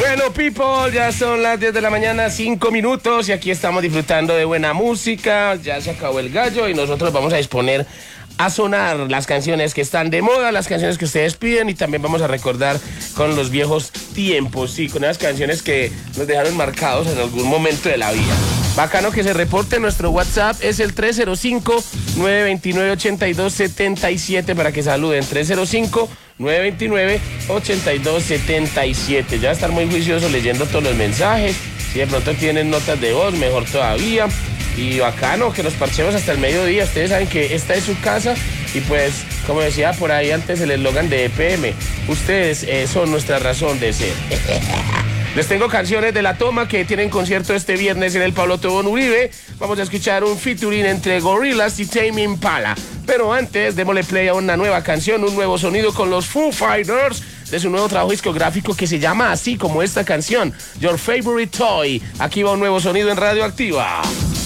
Bueno, people, ya son las 10 de la mañana, 5 minutos, y aquí estamos disfrutando de buena música. Ya se acabó el gallo y nosotros vamos a disponer a sonar las canciones que están de moda, las canciones que ustedes piden, y también vamos a recordar con los viejos tiempos, sí, con esas canciones que nos dejaron marcados en algún momento de la vida. Bacano que se reporte. Nuestro WhatsApp es el 305-929-8277 para que saluden. 305-929-8277. Ya va a estar muy juicioso leyendo todos los mensajes. Si de pronto tienen notas de voz, mejor todavía. Y bacano que nos parchemos hasta el mediodía. Ustedes saben que esta es su casa y pues, como decía por ahí antes el eslogan de EPM, ustedes son nuestra razón de ser. Les tengo canciones de La Toma que tienen concierto este viernes en el Pablo Tobón Uribe. Vamos a escuchar un featuring entre Gorillaz y Tame Impala. Pero antes, démosle play a una nueva canción, un nuevo sonido con los Foo Fighters de su nuevo trabajo discográfico que se llama así como esta canción, Your Favorite Toy. Aquí va un nuevo sonido en Radioactiva.